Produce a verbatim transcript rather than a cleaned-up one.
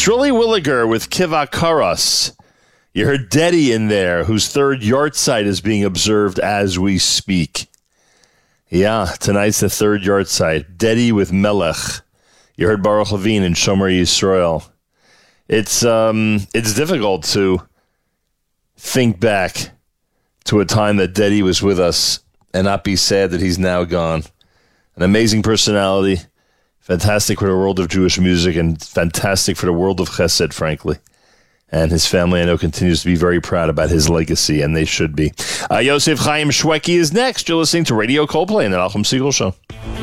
Strilly Williger with Kivakaras. You heard Dedi in there, whose third yahrzeit is being observed as we speak. Yeah, tonight's the third yahrzeit. Dedi with Melech. You heard Baruch Levine in Shomer Yisrael. It's um, it's difficult to think back to a time that Dedi was with us and not be sad that he's now gone. An amazing personality, fantastic for the world of Jewish music, and fantastic for the world of Chesed, frankly. And his family, I know, continues to be very proud about his legacy, and they should be. Uh, Yosef Chaim Shweki is next. You're listening to Radio Coldplay and the Nachum Segal Show.